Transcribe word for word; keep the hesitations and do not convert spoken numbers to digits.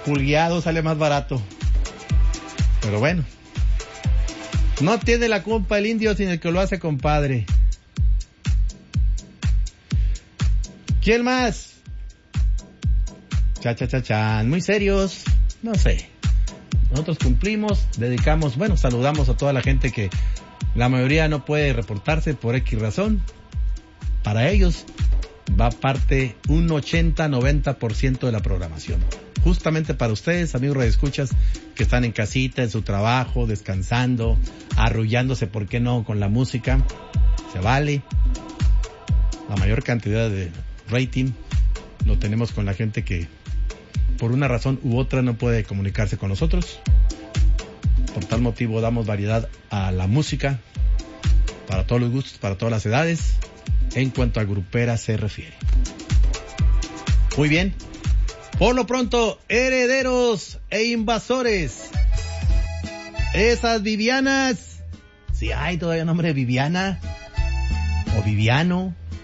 Pulgueado sale más barato. Pero bueno. No tiene la culpa el indio, sino el que lo hace, compadre. ¿Quién más? Cha, cha, cha, chan. Muy serios. No sé. Nosotros cumplimos, dedicamos, bueno, saludamos a toda la gente que la mayoría no puede reportarse por X razón. Para ellos va parte un ochenta noventa por ciento de la programación. Justamente para ustedes, amigos radioescuchas, que están en casita, en su trabajo, descansando, arrullándose, ¿por qué no?, con la música. Se vale. La mayor cantidad de rating lo tenemos con la gente que por una razón u otra no puede comunicarse con nosotros. Por tal motivo damos variedad a la música, para todos los gustos, para todas las edades, en cuanto a grupera se refiere. Muy bien. Por lo pronto, herederos e invasores. Esas Vivianas, si hay todavía nombre de Viviana o Viviano,